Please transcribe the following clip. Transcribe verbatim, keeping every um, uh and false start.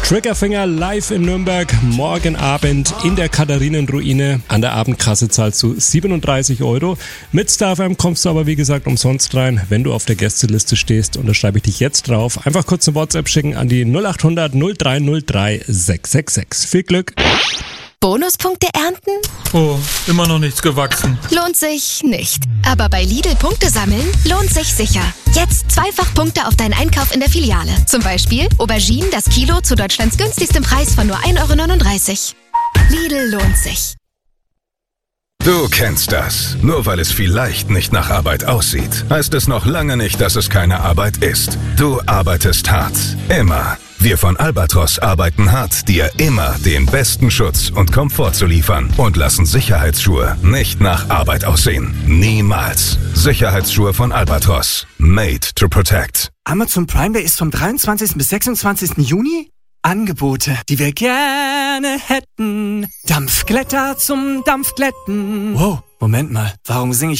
Triggerfinger live in Nürnberg, morgen Abend in der Katharinenruine. An der Abendkasse zahlst du siebenunddreißig Euro. Mit StarFM kommst du aber wie gesagt umsonst rein, wenn du auf der Gästeliste stehst. Und da schreibe ich dich jetzt drauf. Einfach kurz eine WhatsApp schicken an die null acht hundert null drei null drei sechs sechs sechs. Viel Glück! Bonuspunkte ernten? Oh, immer noch nichts gewachsen. Lohnt sich nicht. Aber bei Lidl Punkte sammeln lohnt sich sicher. Jetzt zweifach Punkte auf deinen Einkauf in der Filiale. Zum Beispiel Auberginen das Kilo zu Deutschlands günstigstem Preis von nur ein Euro neununddreißig. Lidl lohnt sich. Du kennst das. Nur weil es vielleicht nicht nach Arbeit aussieht, heißt es noch lange nicht, dass es keine Arbeit ist. Du arbeitest hart. Immer. Wir von Albatros arbeiten hart, dir immer den besten Schutz und Komfort zu liefern und lassen Sicherheitsschuhe nicht nach Arbeit aussehen. Niemals. Sicherheitsschuhe von Albatros. Made to protect. Amazon Prime Day ist vom dreiundzwanzigsten bis sechsundzwanzigsten Juni. Angebote, die wir gerne hätten. Dampfglätter zum Dampfglätten. Wow, Moment mal, warum singe ich